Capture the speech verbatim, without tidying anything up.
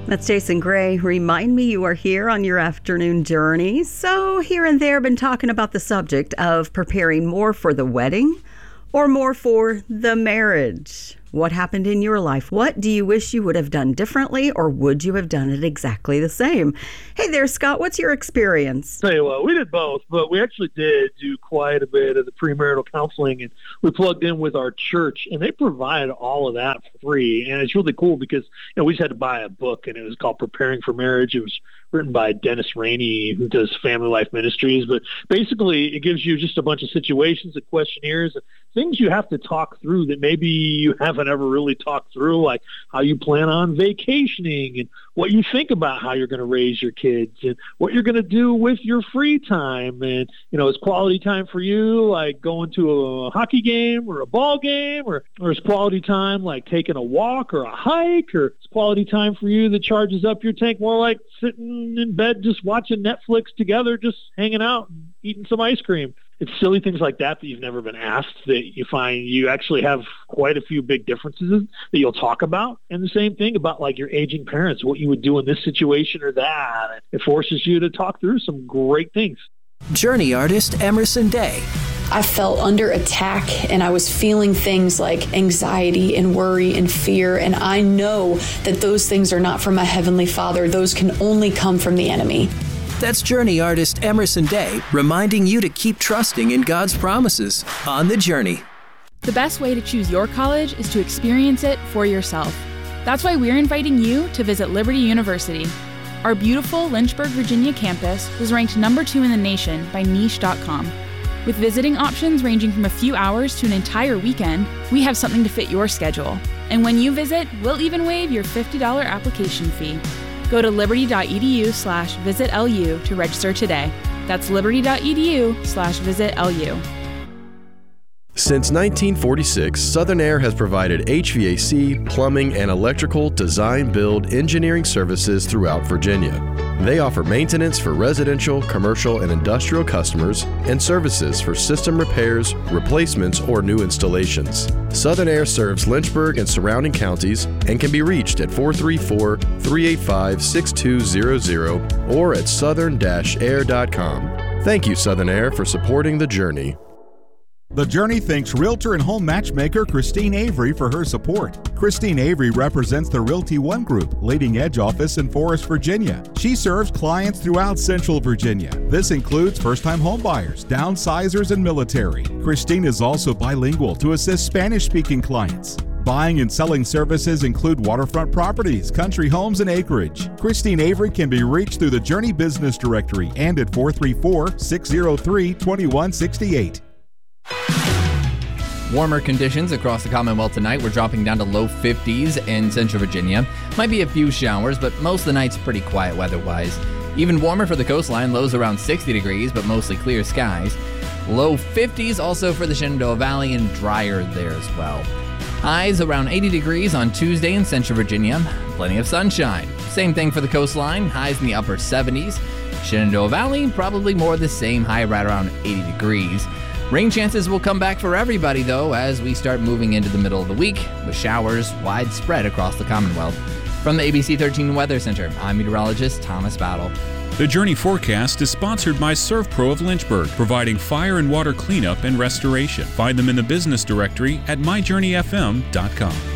That's Jason Gray. Remind me you are here on your afternoon journey. So here and there, been talking about the subject of preparing more for the wedding or more for the marriage. What happened in your life? What do you wish you would have done differently, or would you have done it exactly the same? Hey there, Scott. What's your experience? Tell you what, we did both, but we actually did do quite a bit of the premarital counseling, and we plugged in with our church, and they provide all of that for free. And it's really cool because you know we just had to buy a book, and it was called Preparing for Marriage. It was written by Dennis Rainey, who does Family Life Ministries. But basically, it gives you just a bunch of situations and questionnaires, and things you have to talk through that maybe you haven't ever really talked through, like how you plan on vacationing and what you think about how you're going to raise your kids and what you're going to do with your free time. And, you know, is quality time for you like going to a hockey game or a ball game, or, or is quality time like taking a walk or a hike, or is quality time for you that charges up your tank more like sitting in bed just watching Netflix together, just hanging out and eating some ice cream? It's silly things like that that you've never been asked that you find you actually have quite a few big differences that you'll talk about. And the same thing about like your aging parents, what you would do in this situation or that. It forces you to talk through some great things. Journey artist Emerson Day. I felt under attack, and I was feeling things like anxiety and worry and fear. And I know that those things are not from my Heavenly Father. Those can only come from the enemy. That's Journey artist Emerson Day, reminding you to keep trusting in God's promises on the journey. The best way to choose your college is to experience it for yourself. That's why we're inviting you to visit Liberty University. Our beautiful Lynchburg, Virginia campus was ranked number two in the nation by niche dot com. With visiting options ranging from a few hours to an entire weekend, we have something to fit your schedule. And when you visit, we'll even waive your fifty dollars application fee. Go to liberty.edu slash visit LU to register today. That's liberty.edu slash visit LU. Since nineteen forty-six, Southern Air has provided H V A C, plumbing, and electrical design, build, engineering services throughout Virginia. They offer maintenance for residential, commercial, and industrial customers and services for system repairs, replacements, or new installations. Southern Air serves Lynchburg and surrounding counties and can be reached at four three four, three eight five, six two zero zero or at southern dash air dot com. Thank you, Southern Air, for supporting the journey. The Journey thanks Realtor and home matchmaker Christine Avery for her support. Christine Avery represents the Realty One Group, leading edge office in Forest, Virginia. She serves clients throughout Central Virginia. This includes first-time homebuyers, downsizers, and military. Christine is also bilingual to assist Spanish-speaking clients. Buying and selling services include waterfront properties, country homes, and acreage. Christine Avery can be reached through the Journey Business Directory and at four three four, six zero three, two one six eight. Warmer conditions across the Commonwealth tonight. We're dropping down to low fifties in Central Virginia. Might be a few showers, but most of the night's pretty quiet weather-wise. Even warmer for the coastline, lows around sixty degrees, but mostly clear skies. Low fifties also for the Shenandoah Valley, and drier there as well. Highs around eighty degrees on Tuesday in Central Virginia. Plenty of sunshine. Same thing for the coastline, highs in the upper seventies. Shenandoah Valley, probably more the same, high right around eighty degrees. Rain chances will come back for everybody, though, as we start moving into the middle of the week, with showers widespread across the Commonwealth. From the A B C thirteen Weather Center, I'm meteorologist Thomas Battle. The Journey forecast is sponsored by ServPro of Lynchburg, providing fire and water cleanup and restoration. Find them in the business directory at my journey f m dot com.